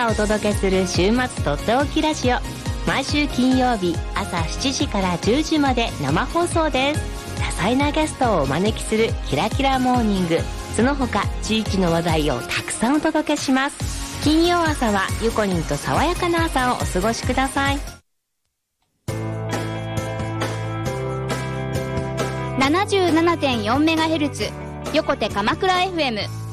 からお届けする週末とっておきラジオ。毎週金曜日朝7時から10時まで生放送です。多彩なゲストをお招きするキラキラモーニング。その他地域の話題をたくさんお届けします。金曜朝はゆこりんと爽やかな朝をお過ごしください。 77.4MHz 横手鎌倉 FM